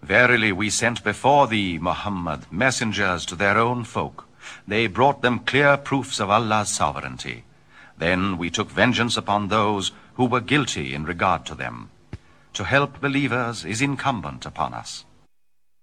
Verily we sent before thee, Muhammad, messengers to their own folk. They brought them clear proofs of Allah's sovereignty. Then we took vengeance upon those who were guilty in regard to them. To help believers is incumbent upon us.